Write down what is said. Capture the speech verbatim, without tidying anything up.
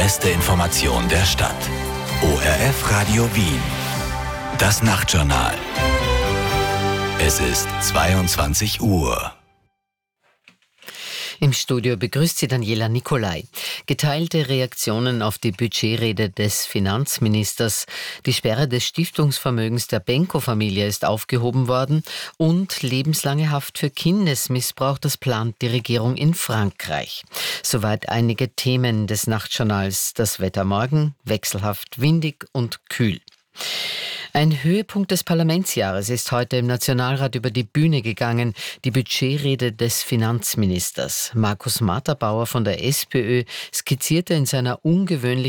Beste Information der Stadt. O R F Radio Wien. Das Nachtjournal. Es ist zweiundzwanzig Uhr. Im Studio begrüßt sie Daniela Nicolai. Geteilte Reaktionen auf die Budgetrede des Finanzministers. Die Sperre des Stiftungsvermögens der Benko-Familie ist aufgehoben worden und lebenslange Haft für Kindesmissbrauch, das plant die Regierung in Frankreich. Soweit einige Themen des Nachtjournals. Das Wetter morgen wechselhaft windig und kühl. Ein Höhepunkt des Parlamentsjahres ist heute im Nationalrat über die Bühne gegangen, die Budgetrede des Finanzministers. Markus Matterbauer von der SPÖ skizzierte in seiner ungewöhnlichen